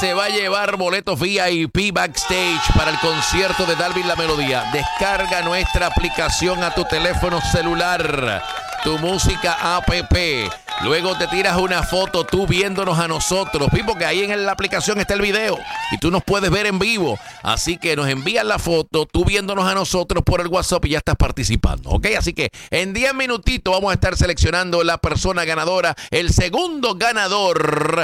se va a llevar boletos VIP backstage para el concierto de Darwin La Melodía. Descarga nuestra aplicación a tu teléfono celular, Tu Música app. Luego te tiras una foto tú viéndonos a nosotros, porque ahí en la aplicación está el video y tú nos puedes ver en vivo. Así que nos envías la foto, tú viéndonos a nosotros por el WhatsApp y ya estás participando, ¿ok? Así que en 10 minutitos vamos a estar seleccionando la persona ganadora, el segundo ganador